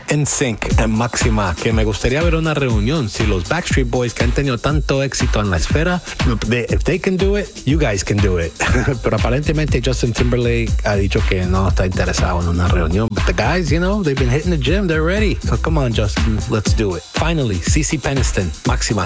NSYNC en Máxima, que me gustaría ver una reunión. Si los Backstreet Boys, que han tenido tanto éxito en la esfera, if they can do it, you guys can do it. Pero aparentemente Justin Timberlake ha dicho que no está interesado en una reunión. But the guys, you know, they've been hitting the gym, they're ready. So come on, Justin, let's do it. Finally, CeCe Peniston, Máxima.